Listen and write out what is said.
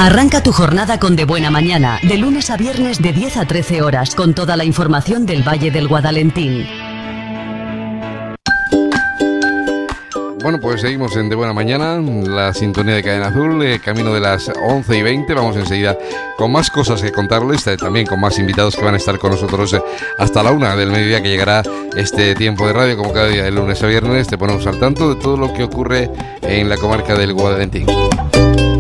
Arranca tu jornada con De Buena Mañana, de lunes a viernes de 10 a 13 horas, con toda la información del Valle del Guadalentín. Bueno, pues seguimos en De Buena Mañana, la sintonía de Cadena Azul, camino de las 11:20. Vamos enseguida con más cosas que contarles, también con más invitados que van a estar con nosotros hasta la 1 del mediodía, que llegará este tiempo de radio, como cada día de lunes a viernes. Te ponemos al tanto de todo lo que ocurre en la comarca del Guadalentín.